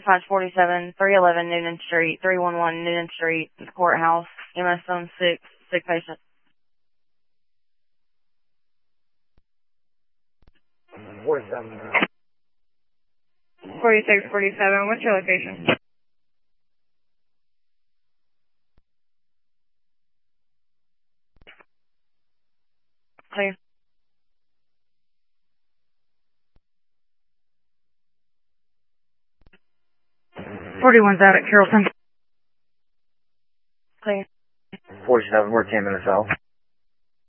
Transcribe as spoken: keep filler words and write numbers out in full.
dispatch forty-seven, three eleven Noonan Street, three one one Noonan Street, courthouse, M S zone six, sick patient. forty-seven. forty-six forty-seven, what's your location? Clear. forty-one's out at Carrollton. Clear. forty-seven, we're ten minutes out.